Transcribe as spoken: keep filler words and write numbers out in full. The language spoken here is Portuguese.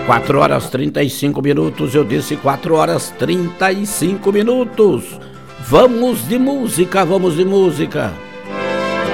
quatro horas trinta e cinco minutos, eu disse quatro horas trinta e cinco minutos. Vamos de música, vamos de música.